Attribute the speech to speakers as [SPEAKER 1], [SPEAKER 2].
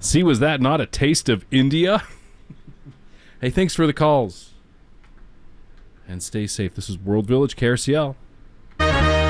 [SPEAKER 1] See, was that not a taste of India? Hey, thanks for the calls. And stay safe. This is World Village KRCL.